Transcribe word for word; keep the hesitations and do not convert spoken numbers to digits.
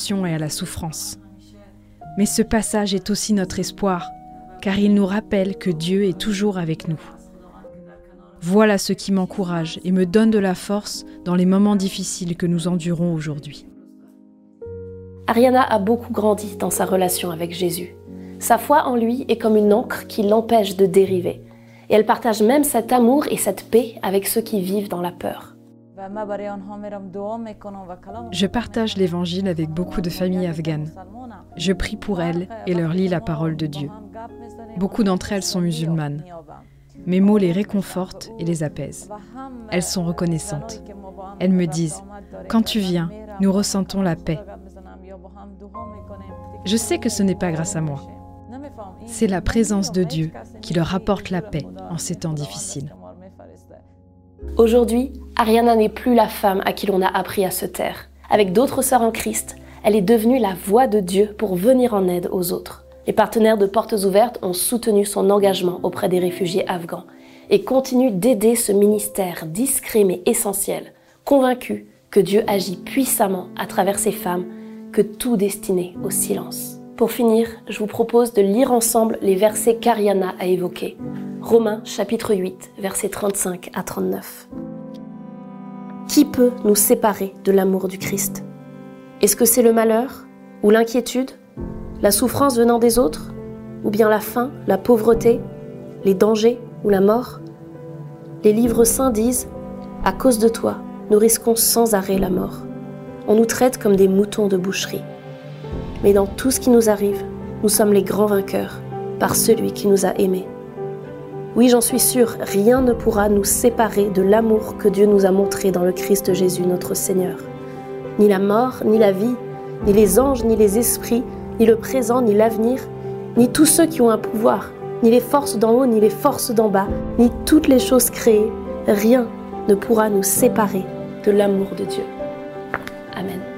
tentation et à la souffrance. Mais ce passage est aussi notre espoir, car il nous rappelle que Dieu est toujours avec nous. Voilà ce qui m'encourage et me donne de la force dans les moments difficiles que nous endurons aujourd'hui. Ariana a beaucoup grandi dans sa relation avec Jésus. Sa foi en lui est comme une encre qui l'empêche de dériver. Et elle partage même cet amour et cette paix avec ceux qui vivent dans la peur. Je partage l'Évangile avec beaucoup de familles afghanes. Je prie pour elles et leur lis la parole de Dieu. Beaucoup d'entre elles sont musulmanes. Mes mots les réconfortent et les apaisent. Elles sont reconnaissantes. Elles me disent « Quand tu viens, nous ressentons la paix. » Je sais que ce n'est pas grâce à moi. C'est la présence de Dieu qui leur apporte la paix en ces temps difficiles. Aujourd'hui, Ariana n'est plus la femme à qui l'on a appris à se taire. Avec d'autres sœurs en Christ, elle est devenue la voix de Dieu pour venir en aide aux autres. Les partenaires de Portes Ouvertes ont soutenu son engagement auprès des réfugiés afghans et continuent d'aider ce ministère discret mais essentiel, convaincus que Dieu agit puissamment à travers ces femmes que tout destiné au silence. Pour finir, je vous propose de lire ensemble les versets qu'Ariana a évoqués. Romains chapitre huit, versets trente-cinq à trente-neuf. Qui peut nous séparer de l'amour du Christ ? Est-ce que c'est le malheur ou l'inquiétude, la souffrance venant des autres, ou bien la faim, la pauvreté, les dangers ou la mort ? Les livres saints disent « À cause de toi, nous risquons sans arrêt la mort. On nous traite comme des moutons de boucherie. Mais dans tout ce qui nous arrive, nous sommes les grands vainqueurs, par celui qui nous a aimés. Oui, j'en suis sûre, rien ne pourra nous séparer de l'amour que Dieu nous a montré dans le Christ Jésus, notre Seigneur. Ni la mort, ni la vie, ni les anges, ni les esprits, ni le présent, ni l'avenir, ni tous ceux qui ont un pouvoir, ni les forces d'en haut, ni les forces d'en bas, ni toutes les choses créées, rien ne pourra nous séparer de l'amour de Dieu. Amen.